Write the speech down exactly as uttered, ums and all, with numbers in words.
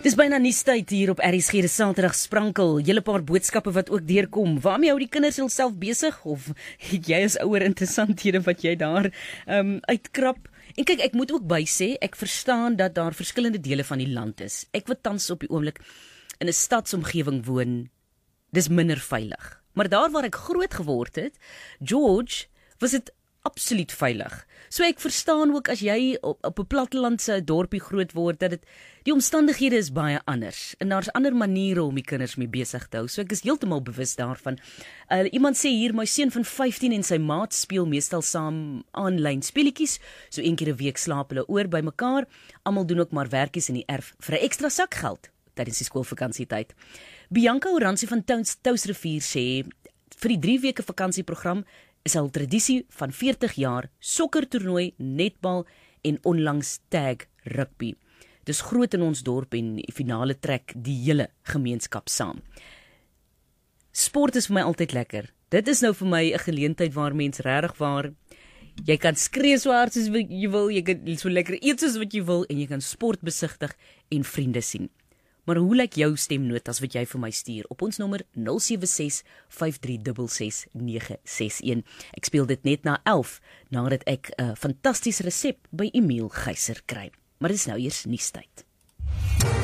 Dis byna nuustyd hier op R S G, dis Saterdag sprankel, julle paar boodskappe wat ook deurkom. Waarmee hou die kinders hulself besig of het jy as ouer interessanthede wat jy daar um, uitkrap? En kyk, ek moet ook by sê, ek verstaan dat daar verskillende dele van die land is. Ek wat tans op die oomblik in 'n stadsomgewing woon, dis minder veilig. Maar daar waar ek groot geword het, George, was dit absoluut veilig. So ek verstaan ook as jy op, op 'n plattelandse dorpie groot word, dat dit, die omstandighede is baie anders. En daar's ander maniere om die kinders mee besig te hou. So ek is heeltemal bewus daarvan. Uh, iemand sê hier, my seun van vyftien en sy maat speel meestal saam aanlyn speletjies. So een keer 'n week slaap hulle oor by mekaar. Almal doen ook maar werkies in die erf vir 'n ekstra sak geld tydens die skoolvakansietyd. Bianca Oransie van Touwsrivier sê, vir die drie weke vakansieprogram is al tradisie van veertig jaar, sokkertoernooi, netbal en onlangs tag rugby. Dis groot in ons dorp en die finale trek die hele gemeenskap saam. Sport is vir my altyd lekker. Dit is nou vir my 'n geleentheid waar mens regtig waar jy kan skree so hard soos wat jy wil, jy kan so lekker eet soos wat jy wil en jy kan sport besigtig en vriende sien. Maar hoe lyk jou stemnotas wat jy vir my stuur op ons nommer nul sewe ses vyf drie ses ses nege ses een. Ek speel dit net na elf nadat ek 'n uh, fantastiese resep by Emiel Geyser kry. Maar dis nou eers nuustyd.